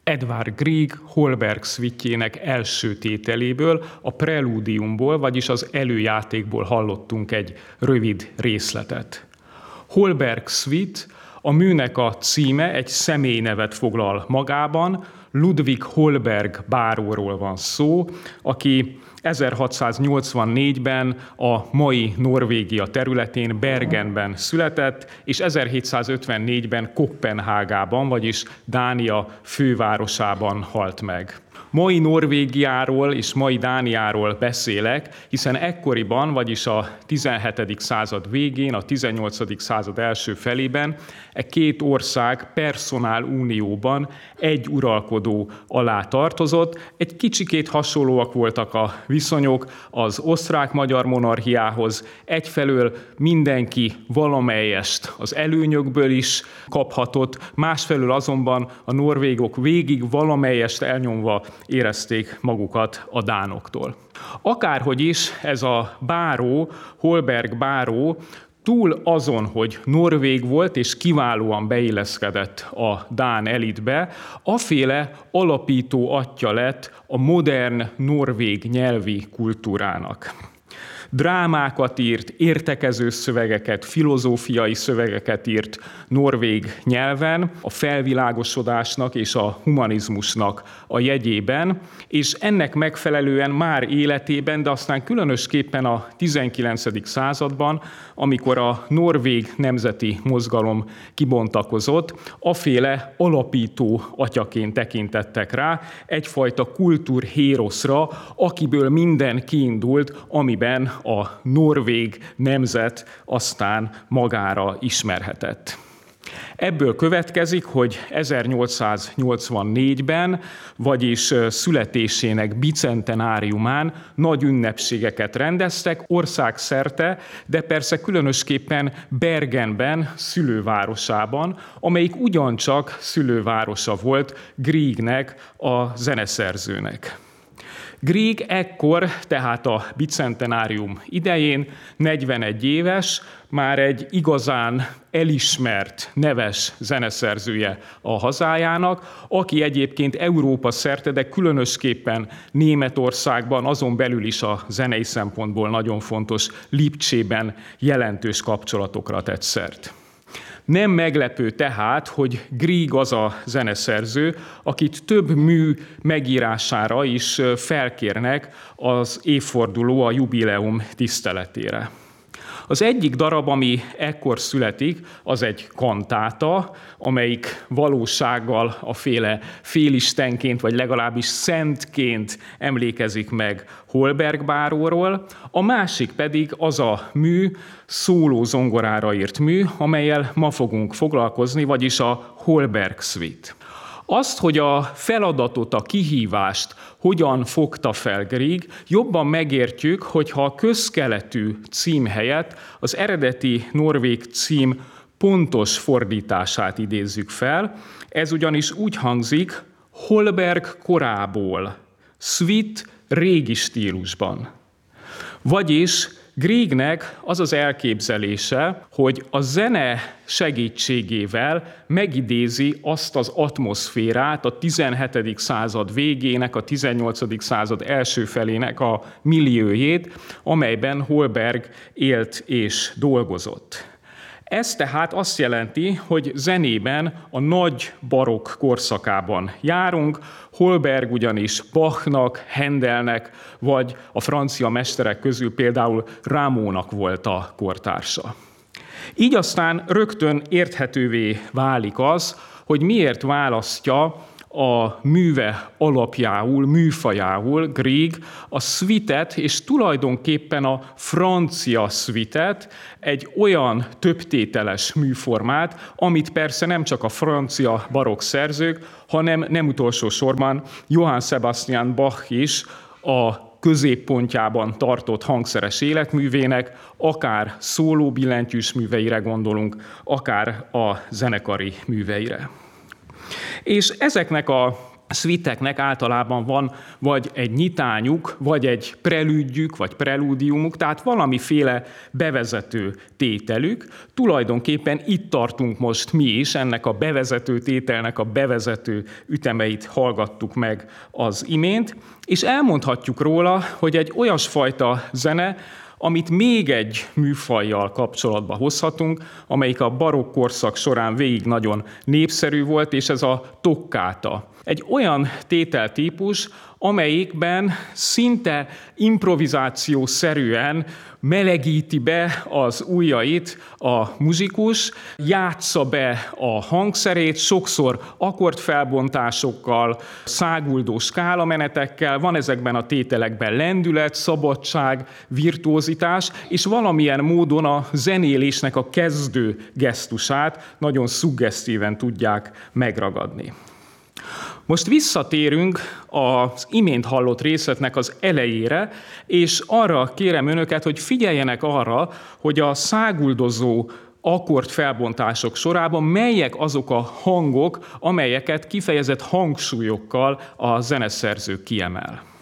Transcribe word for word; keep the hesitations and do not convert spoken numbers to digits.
Edvard Grieg Holberg szvitjének első tételéből, a prelúdiumból, vagyis az előjátékból hallottunk egy rövid részletet. Holberg szvit, a műnek a címe egy személynevet foglal magában, Ludwig Holberg báróról van szó, aki ezerhatszáznyolcvannégyben a mai Norvégia területén Bergenben született, és ezerhétszázötvennégyben Koppenhágában, vagyis Dánia fővárosában halt meg. Mai Norvégiáról és mai Dániáról beszélek, hiszen ekkoriban, vagyis a tizenhetedik század végén, a tizennyolcadik század első felében e két ország personál unióban egy uralkodó alá tartozott. Egy kicsikét hasonlóak voltak a viszonyok az osztrák-magyar monarchiához. Egyfelől mindenki valamelyest az előnyökből is kaphatott, másfelől azonban a norvégok végig valamelyest elnyomva érezték magukat a dánoktól. Akárhogy is ez a báró, Holberg báró, túl azon, hogy norvég volt és kiválóan beilleszkedett a dán elitbe, aféle alapító atya lett a modern norvég nyelvi kultúrának. Drámákat írt, értekező szövegeket, filozófiai szövegeket írt norvég nyelven, a felvilágosodásnak és a humanizmusnak a jegyében, és ennek megfelelően már életében, de aztán különösképpen a tizenkilencedik században, amikor a norvég nemzeti mozgalom kibontakozott, aféle alapító atyaként tekintettek rá, egyfajta kultúrhéroszra, akiből minden kiindult, amiben a norvég nemzet aztán magára ismerhetett. Ebből következik, hogy ezernyolcszáznyolcvannégyben, vagyis születésének bicentenáriumán nagy ünnepségeket rendeztek országszerte, de persze különösképpen Bergenben, szülővárosában, amelyik ugyancsak szülővárosa volt Griegnek, a zeneszerzőnek. Grieg ekkor, tehát a bicentenárium idején, negyvenegy éves, már egy igazán elismert, neves zeneszerzője a hazájának, aki egyébként Európa szerte, de különösképpen Németországban, azon belül is a zenei szempontból nagyon fontos Lipcsében jelentős kapcsolatokra tett szert. Nem meglepő tehát, hogy Grieg az a zeneszerző, akit több mű megírására is felkérnek az évforduló, a jubileum tiszteletére. Az egyik darab, ami ekkor születik, az egy kantáta, amelyik valósággal a féle félistenként, vagy legalábbis szentként emlékezik meg Holberg báróról. A másik pedig az a mű, szóló zongorára írt mű, amellyel ma fogunk foglalkozni, vagyis a Holberg szvit. Azt, hogy a feladatot, a kihívást hogyan fogta fel Grieg, jobban megértjük, hogyha a közkeletű cím helyett az eredeti norvég cím pontos fordítását idézzük fel. Ez ugyanis úgy hangzik, Holberg korából, szvit régi stílusban. Vagyis Griegnek az az elképzelése, hogy a zene segítségével megidézi azt az atmoszférát a tizenhetedik század végének, a tizennyolcadik század első felének a milliójét, amelyben Holberg élt és dolgozott. Ez tehát azt jelenti, hogy zenében a nagy barokk korszakában járunk, Holberg ugyanis Bachnak, Handelnek, vagy a francia mesterek közül például Rameaunak volt a kortársa. Így aztán rögtön érthetővé válik az, hogy miért választja a műve alapjául, műfajául Grieg a szvitet, és tulajdonképpen a francia szvitet, egy olyan többtételes műformát, amit persze nem csak a francia barokk szerzők, hanem nem utolsó sorban Johann Sebastian Bach is a középpontjában tartott hangszeres életművének, akár szólóbillentyűs műveire gondolunk, akár a zenekari műveire. És ezeknek a szviteknek általában van vagy egy nyitányuk, vagy egy prelüdjük, vagy prelúdiumuk, tehát valamiféle bevezető tételük. Tulajdonképpen itt tartunk most mi is, ennek a bevezető tételnek a bevezető ütemeit hallgattuk meg az imént, és elmondhatjuk róla, hogy egy olyasfajta zene, amit még egy műfajjal kapcsolatba hozhatunk, amelyik a barokk korszak során végig nagyon népszerű volt, és ez a tokkáta. Egy olyan tételtípus, amelyikben szinte improvizációszerűen melegíti be az ujjait a muzsikus, játsza be a hangszerét, sokszor akkordfelbontásokkal, száguldó skálamenetekkel, van ezekben a tételekben lendület, szabadság, virtuózitás, és valamilyen módon a zenélésnek a kezdő gesztusát nagyon szuggesztíven tudják megragadni. Most visszatérünk az imént hallott részletnek az elejére, és arra kérem önöket, hogy figyeljenek arra, hogy a száguldozó akkordfelbontások sorában melyek azok a hangok, amelyeket kifejezett hangsúlyokkal a zeneszerző kiemel.